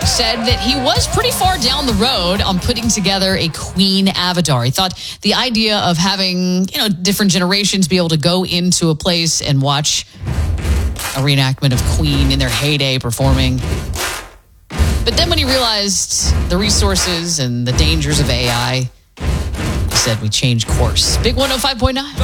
said that he was pretty far down the road on putting together a Queen avatar. He thought the idea of having, different generations be able to go into a place and watch a reenactment of Queen in their heyday performing. But then when he realized the resources and the dangers of AI, he said we changed course. Big 105.9.